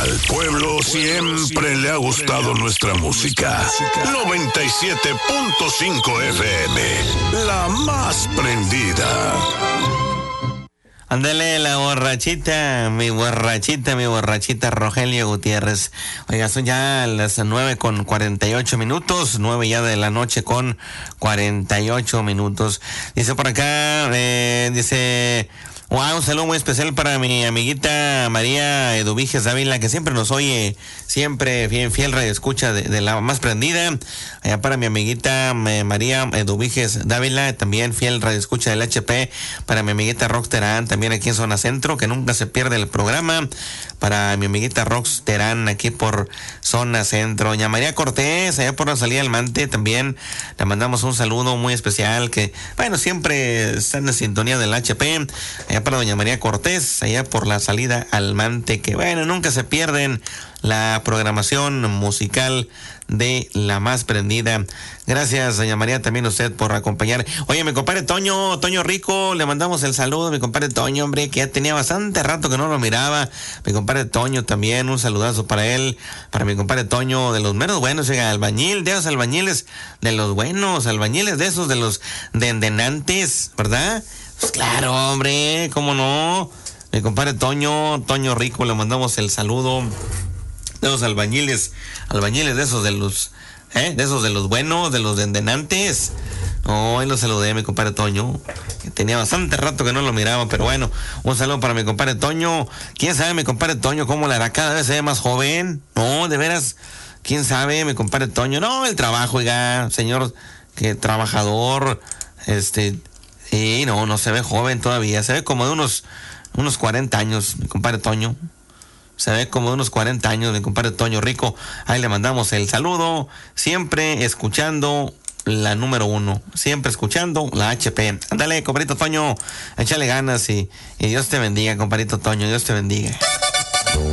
Al pueblo siempre le ha gustado nuestra música. 97.5 FM, la más prendida. Ándale, la borrachita, mi borrachita Rogelio Gutiérrez. Oiga, son ya las 9:48, 9 ya de la noche con 48 minutos. Dice por acá, wow, un saludo muy especial para mi amiguita María Eduviges Dávila, que siempre nos oye, siempre fiel radioescucha de la más prendida. Allá para mi amiguita María Eduviges Dávila, también fiel radioescucha del HP. Para mi amiguita Rox Terán, también aquí en Zona Centro, que nunca se pierde el programa. Para mi amiguita Rox Terán, aquí por Zona Centro. Doña María Cortés, allá por la salida del Mante, también le mandamos un saludo muy especial, que, bueno, siempre está en la sintonía del HP. Allá para doña María Cortés, allá por la salida al Mante, que, bueno, nunca se pierden la programación musical de la más prendida. Gracias, doña María, también usted por acompañar. Oye, mi compadre Toño Rico, le mandamos el saludo, mi compadre Toño, hombre, que ya tenía bastante rato que no lo miraba. Mi compadre Toño también, un saludazo para él, para mi compadre Toño, de los meros buenos, oiga, albañil, de esos albañiles, de los buenos, albañiles de esos, de los dendenantes, ¿verdad? Pues claro, hombre, cómo no. Mi compadre Toño Rico, le mandamos el saludo. De los albañiles de esos de los buenos, de los dendenantes. Hoy lo saludé a mi compadre Toño, que tenía bastante rato que no lo miraba, pero bueno, un saludo para mi compadre Toño. ¿Quién sabe mi compadre Toño cómo le hará? Cada vez se ve más joven. No, de veras, ¿quién sabe mi compadre Toño? No, el trabajo, oiga, señor, que trabajador, sí, no se ve joven todavía, se ve como de unos 40 años, mi compadre Toño. Se ve como de unos 40 años, mi compadre Toño Rico. Ahí le mandamos el saludo. Siempre escuchando la número 1. Siempre escuchando la HP. Ándale, compadrito Toño. Échale ganas y Dios te bendiga, compadrito Toño. Dios te bendiga.